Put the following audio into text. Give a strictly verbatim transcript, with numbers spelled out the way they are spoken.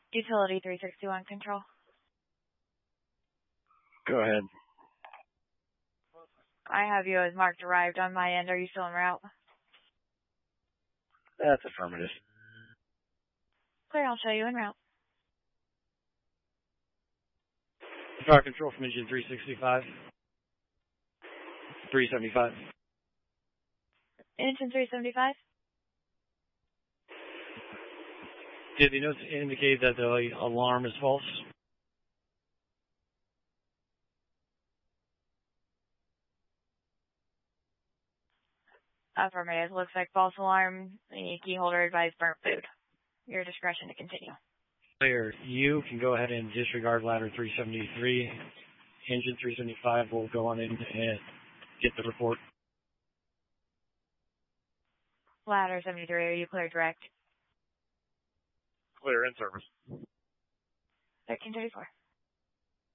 Utility three sixty-one control. Go ahead. I have you as marked arrived on my end. Are you still en route? That's affirmative. Clear, I'll show you en route. Power control from engine three sixty-five. three seventy-five. Engine three seventy-five? Did the notes indicate that the alarm is false? Affirmative. Looks like false alarm. The key holder advised burnt food. Your discretion to continue. Clear. You can go ahead and disregard ladder three seventy-three. Engine three seventy-five will go on in and get the report. Ladder seventy-three, are you clear direct? Clear in service. thirteen thirty-four.